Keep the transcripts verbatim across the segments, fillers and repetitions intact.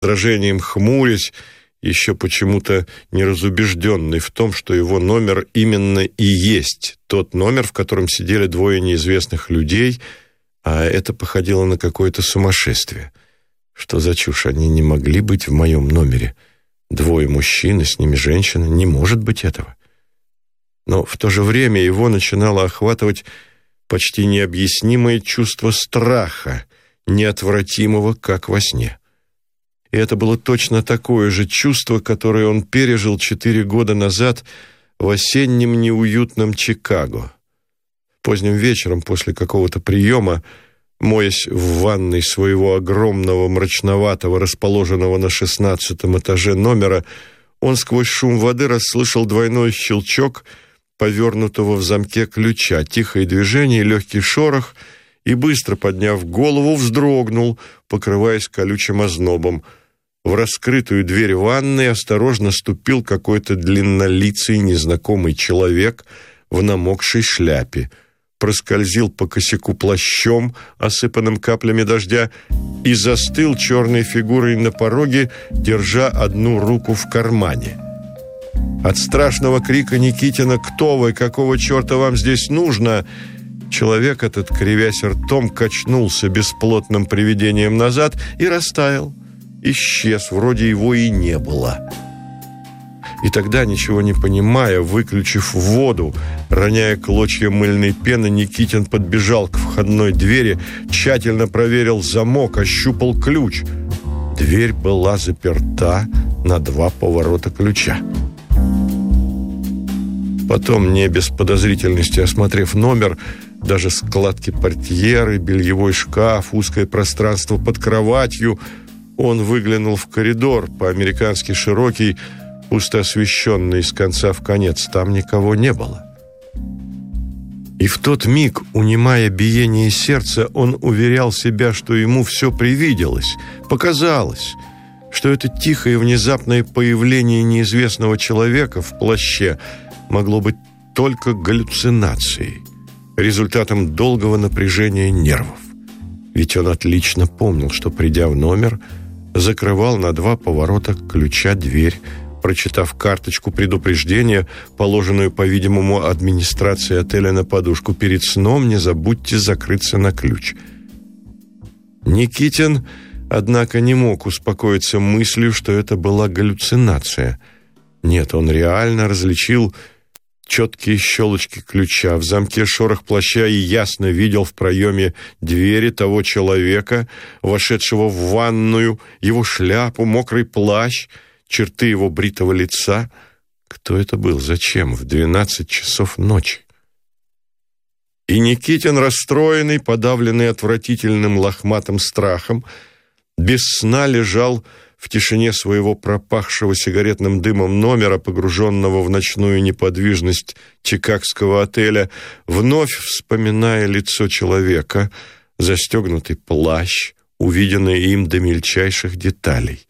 раздражением хмурясь, еще почему-то неразубежденный в том, что его номер именно и есть тот номер, в котором сидели двое неизвестных людей, а это походило на какое-то сумасшествие. Что за чушь? Они не могли быть в моем номере. Двое мужчин, и с ними женщина. Не может быть этого. Но в то же время его начинало охватывать почти необъяснимое чувство страха, неотвратимого, как во сне. И это было точно такое же чувство, которое он пережил четыре года назад в осеннем неуютном Чикаго. Поздним вечером после какого-то приема, моясь в ванной своего огромного мрачноватого, расположенного на шестнадцатом этаже номера, он сквозь шум воды расслышал двойной щелчок повернутого в замке ключа, тихое движение, легкий шорох, и, быстро подняв голову, вздрогнул, покрываясь колючим ознобом. В раскрытую дверь ванной осторожно ступил какой-то длиннолицый незнакомый человек в намокшей шляпе, проскользил по косяку плащом, осыпанным каплями дождя, и застыл черной фигурой на пороге, держа одну руку в кармане. От страшного крика Никитина «Кто вы? Какого черта вам здесь нужно?» человек этот, кривясь ртом, качнулся бесплотным привидением назад и растаял. Исчез, вроде его и не было. И тогда, ничего не понимая, выключив воду, роняя клочья мыльной пены, Никитин подбежал к входной двери, тщательно проверил замок, ощупал ключ. Дверь была заперта на два поворота ключа. Потом, не без подозрительности осмотрев номер, даже складки портьеры, бельевой шкаф, узкое пространство под кроватью, он выглянул в коридор, по-американски широкий, пусто освещенный с конца в конец. Там никого не было. И в тот миг, унимая биение сердца, он уверял себя, что ему все привиделось, показалось, что это тихое внезапное появление неизвестного человека в плаще могло быть только галлюцинацией, результатом долгого напряжения нервов. Ведь он отлично помнил, что, придя в номер, закрывал на два поворота ключа дверь, прочитав карточку предупреждения, положенную, по-видимому, администрацией отеля на подушку: перед сном не забудьте закрыться на ключ. Никитин, однако, не мог успокоиться мыслью, что это была галлюцинация. Нет, он реально различил четкие щелочки ключа, в замке шорох плаща и ясно видел в проеме двери того человека, вошедшего в ванную, его шляпу, мокрый плащ, черты его бритого лица. Кто это был? Зачем? В двенадцать часов ночи. И Никитин, расстроенный, подавленный отвратительным лохматым страхом, без сна лежал в тишине своего пропахшего сигаретным дымом номера, погруженного в ночную неподвижность чикагского отеля, вновь вспоминая лицо человека, застегнутый плащ, увиденный им до мельчайших деталей.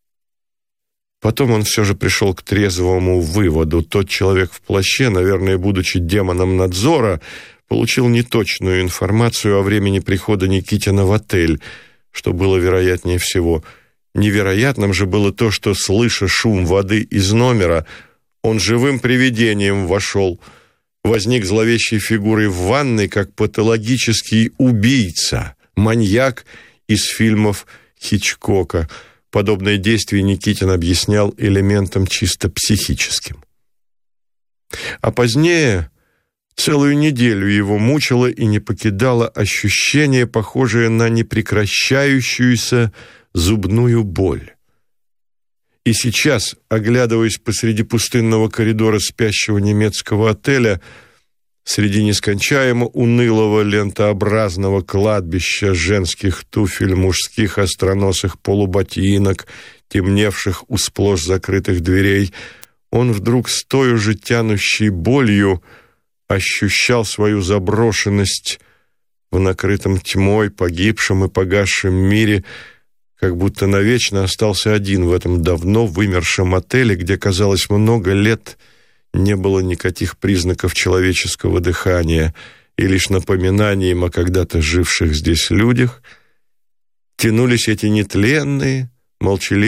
Потом он все же пришел к трезвому выводу: тот человек в плаще, наверное, будучи демоном надзора, получил неточную информацию о времени прихода Никитина в отель, что было вероятнее всего. Невероятным же было то, что, слыша шум воды из номера, он живым привидением вошел, возник зловещей фигурой в ванной, как патологический убийца, маньяк из фильмов Хичкока. Подобное действие Никитин объяснял элементом чисто психическим. А позднее целую неделю его мучило и не покидало ощущение, похожее на непрекращающуюся зубную боль. И сейчас, оглядываясь посреди пустынного коридора спящего немецкого отеля, среди нескончаемо унылого лентообразного кладбища женских туфель, мужских остроносых полуботинок, темневших у сплошь закрытых дверей, он вдруг с той же тянущей болью ощущал свою заброшенность в накрытом тьмой, погибшем и погасшем мире, как будто навечно остался один в этом давно вымершем отеле, где, казалось, много лет не было никаких признаков человеческого дыхания, и лишь напоминанием о когда-то живших здесь людях тянулись эти нетленные, молчаливый,